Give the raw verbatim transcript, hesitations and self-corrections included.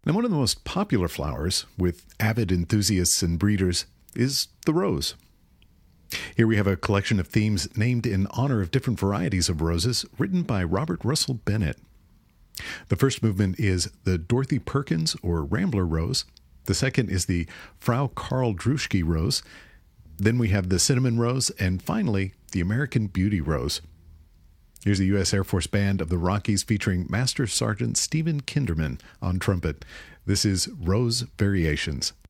Now, one of the most popular flowers with avid enthusiasts and breeders is the rose. Here we have a collection of themes named in honor of different varieties of roses, written by Robert Russell Bennett. The first movement is the Dorothy Perkins or Rambler Rose. The second is the Frau Karl Druschke Rose. Then we have the Cinnamon Rose, and finally, the American Beauty Rose. Here's the U S Air Force Band of the Rockies featuring Master Sergeant Stephen Kinderman on trumpet. This is Rose Variations.